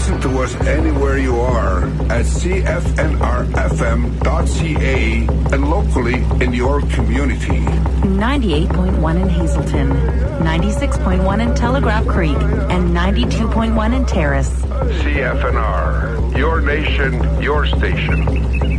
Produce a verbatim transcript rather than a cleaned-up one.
listen to us anywhere you are at C F N R F M dot C A and locally in your community. ninety-eight point one in Hazelton, ninety-six point one in Telegraph Creek, and ninety-two point one in Terrace. C F N R, your nation, your station.